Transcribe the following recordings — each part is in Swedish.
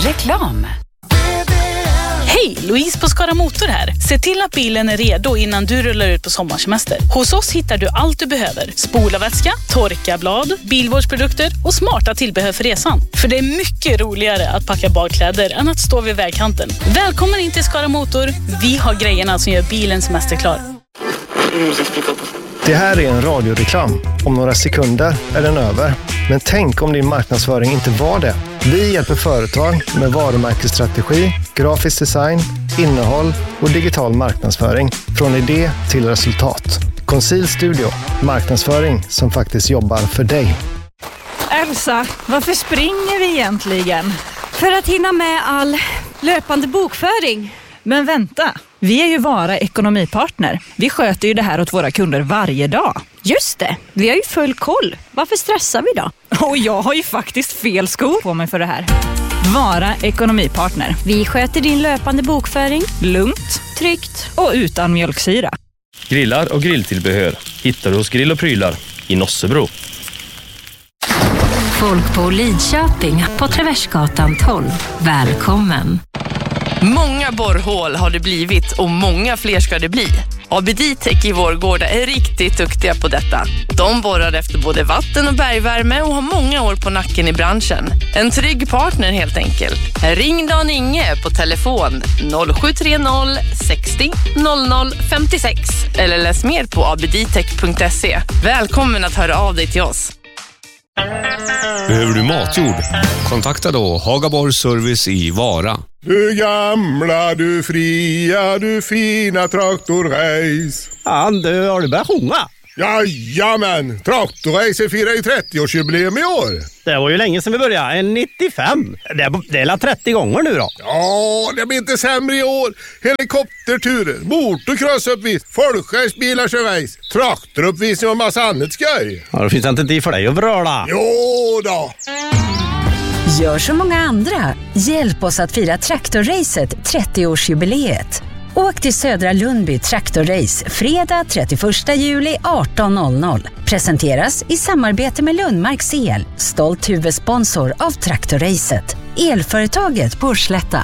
Reklam. Hej, Louise på Skara Motor här. Se till att bilen är redo innan du rullar ut på sommarsemester. Hos oss hittar du allt du behöver. Spolarvätska, torkarblad, bilvårdsprodukter och smarta tillbehör för resan. För det är mycket roligare att packa badkläder än att stå vid vägkanten. Välkommen in till Skara Motor. Vi har grejerna som gör bilen semesterklar. Det här är en radioreklam. Om några sekunder är den över. Men tänk om din marknadsföring inte var det. Vi hjälper företag med varumärkesstrategi, grafisk design, innehåll och digital marknadsföring. Från idé till resultat. Conceal Studio. Marknadsföring som faktiskt jobbar för dig. Elsa, varför springer vi egentligen? För att hinna med all löpande bokföring. Men vänta, vi är ju Vara ekonomipartner. Vi sköter ju det här åt våra kunder varje dag. Just det, vi har ju full koll. Varför stressar vi då? Och jag har ju faktiskt fel skor på mig för det här. Vara ekonomipartner. Vi sköter din löpande bokföring. Lugnt, Tryggt. och utan mjölksyra. Grillar och grilltillbehör hittar du hos Grill och Prylar i Nossebro. Folk på Lidköping på Traversgatan 12. Välkommen! Många borrhål har det blivit och många fler ska det bli. ABD-Tech i Vårgårda är riktigt duktiga på detta. De borrar efter både vatten och bergvärme och har många år på nacken i branschen. En trygg partner helt enkelt. Ring Dan Inge på telefon 0730 60 00 56 eller läs mer på abdtech.se. Välkommen att höra av dig till oss. Behöver du matjord? Kontakta då Hagaborg Service i Vara. Du gamla, du fria, du fina traktorrace. Ja, du har du börjat sjunga? Jajamän, traktorrace firar ju 30-årsjubileum i år. Det var ju länge sedan vi började, 95. Det är la 30 gånger nu då. Ja, det blir inte sämre i år. Helikopterturer, motocrossuppvisning, folkracebilar kör race, traktoruppvisning och massa annat skoj. Ja, då finns det inte tid för dig att vröla. Jo då. Gör som många andra. Hjälp oss att fira traktorracet 30-årsjubileet. Åk till Södra Lundby Traktorrace fredag 31 juli 18.00. Presenteras i samarbete med Lundmarks El, stolt huvudsponsor av Traktorracet. Elföretaget på Slätta.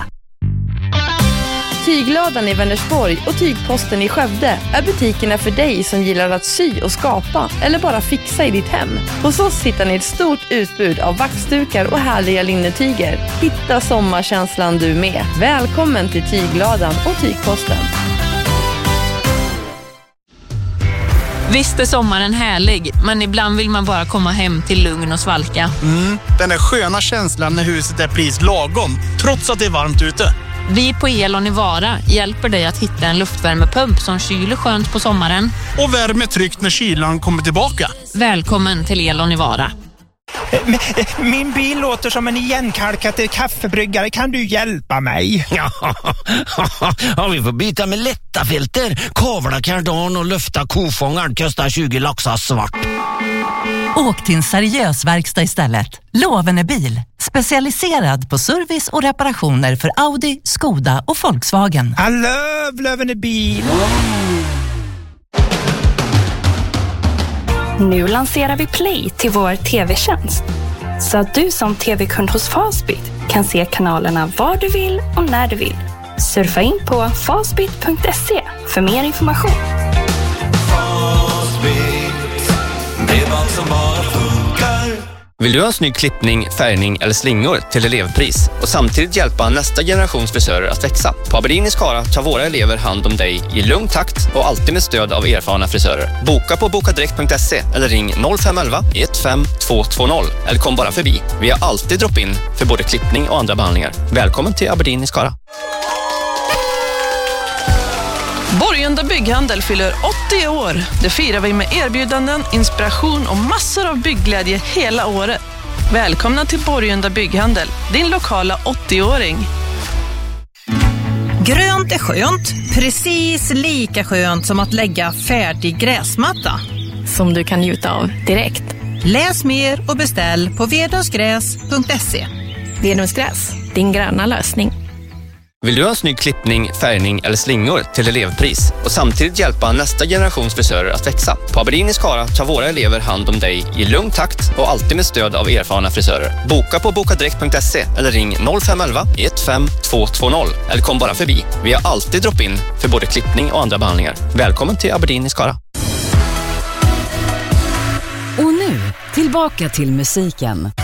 Tyglådan i Vänersborg och Tygposten i Skövde är butikerna för dig som gillar att sy och skapa eller bara fixa i ditt hem. Hos oss hittar ni ett stort utbud av vaxdukar och härliga linnetyger. Hitta sommarkänslan du med. Välkommen till Tyglådan och Tygposten. Visst är sommaren härlig, men ibland vill man bara komma hem till lugn och svalka. Den är sköna känslan när huset är pris lagom, trots att det är varmt ute. Vi på Elon i Vara hjälper dig att hitta en luftvärmepump som kyler skönt på sommaren. Och värmer tryggt när kylan kommer tillbaka. Välkommen till Elon i Vara. Min bil låter som en igenkalkad kaffebryggare. Kan du hjälpa mig? Ja, vi får byta med lätta filter. Kavla kardan och lyfta kofångaren kostar 20 laxar svart. Åk till en seriös verkstad istället. Lovene bil. Specialiserad på service och reparationer för Audi, Skoda och Volkswagen. I love Lovene bil. Nu lanserar vi Play till vår tv-tjänst. Så att du som tv-kund hos Fastbit kan se kanalerna var du vill och när du vill. Surfa in på fastbit.se för mer information. Vill du ha en snygg klippning, färgning eller slingor till elevpris och samtidigt hjälpa nästa generations frisörer att växa? På Aberdeen i Skara tar våra elever hand om dig i lugn takt och alltid med stöd av erfarna frisörer. Boka på bokadirekt.se eller ring 0511 15220 eller kom bara förbi. Vi har alltid drop-in för både klippning och andra behandlingar. Välkommen till Aberdeen i Skara. Borgunda Bygghandel fyller 80 år. Det firar vi med erbjudanden, inspiration och massor av byggglädje hela året. Välkomna till Borgunda Bygghandel, din lokala 80-åring. Grönt är skönt, precis lika skönt som att lägga färdig gräsmatta. Som du kan njuta av direkt. Läs mer och beställ på vedungsgräs.se. Vedungsgräs, din gröna lösning. Vill du ha en snygg klippning, färgning eller slingor till elevpris och samtidigt hjälpa nästa generations frisörer att växa? På Aberdeen i Skara tar våra elever hand om dig i lugn takt och alltid med stöd av erfarna frisörer. Boka på bokadirekt.se eller ring 0511 15 220 eller kom bara förbi. Vi har alltid drop-in för både klippning och andra behandlingar. Välkommen till Aberdeen i Skara. Och nu, tillbaka till musiken.